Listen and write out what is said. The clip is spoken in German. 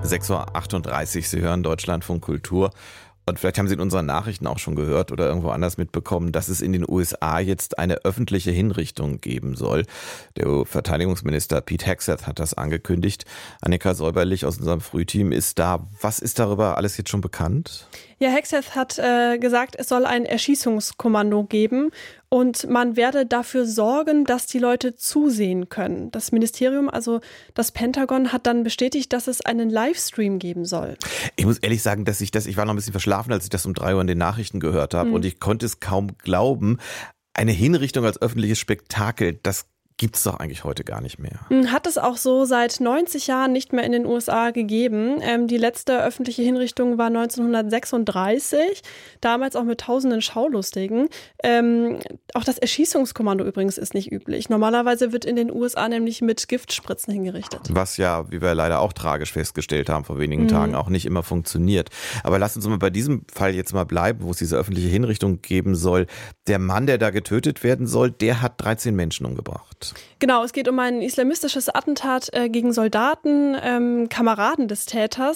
6:38 Uhr, Sie hören Deutschlandfunk Kultur. Und vielleicht haben Sie in unseren Nachrichten auch schon gehört oder irgendwo anders mitbekommen, dass es in den USA jetzt eine öffentliche Hinrichtung geben soll. Der Verteidigungsminister Pete Hegseth hat das angekündigt. Annika Säuberlich aus unserem Frühteam ist da. Was ist darüber alles jetzt schon bekannt? Ja, Hegseth hat gesagt, es soll ein Erschießungskommando geben und man werde dafür sorgen, dass die Leute zusehen können. Das Ministerium, also das Pentagon, hat dann bestätigt, dass es einen Livestream geben soll. Ich muss ehrlich sagen, ich war noch ein bisschen verschlafen, als ich das um 3 Uhr in den Nachrichten gehört habe und ich konnte es kaum glauben. Eine Hinrichtung als öffentliches Spektakel, das gibt's doch eigentlich heute gar nicht mehr. Hat es auch so seit 90 Jahren nicht mehr in den USA gegeben. Die letzte öffentliche Hinrichtung war 1936, damals auch mit tausenden Schaulustigen. Auch das Erschießungskommando übrigens ist nicht üblich. Normalerweise wird in den USA nämlich mit Giftspritzen hingerichtet. Was ja, wie wir leider auch tragisch festgestellt haben vor wenigen Tagen, auch nicht immer funktioniert. Aber lass uns mal bei diesem Fall jetzt mal bleiben, wo es diese öffentliche Hinrichtung geben soll. Der Mann, der da getötet werden soll, der hat 13 Menschen umgebracht. Genau, es geht um ein islamistisches Attentat gegen Soldaten, Kameraden des Täters.